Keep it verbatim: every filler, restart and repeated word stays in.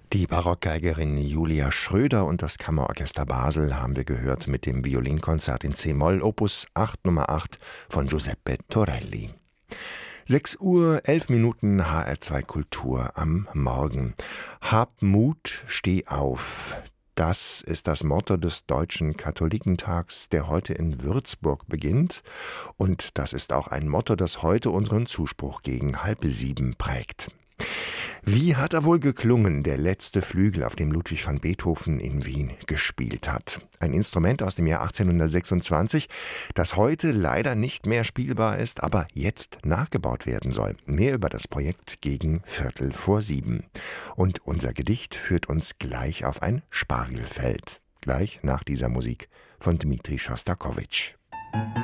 Die Barockgeigerin Julia Schröder und das Kammerorchester Basel haben wir gehört mit dem Violinkonzert in C-Moll, Opus acht Nummer acht von Giuseppe Torelli. sechs Uhr, elf Minuten, H R zwei Kultur am Morgen. Hab Mut, steh auf. Das ist das Motto des Deutschen Katholikentags, der heute in Würzburg beginnt. Und das ist auch ein Motto, das heute unseren Zuspruch gegen halb sieben prägt. Wie hat er wohl geklungen, der letzte Flügel, auf dem Ludwig van Beethoven in Wien gespielt hat? Ein Instrument aus dem Jahr achtzehnhundertsechsundzwanzig, das heute leider nicht mehr spielbar ist, aber jetzt nachgebaut werden soll. Mehr über das Projekt gegen Viertel vor sieben. Und unser Gedicht führt uns gleich auf ein Spargelfeld. Gleich nach dieser Musik von Dmitri Schostakowitsch.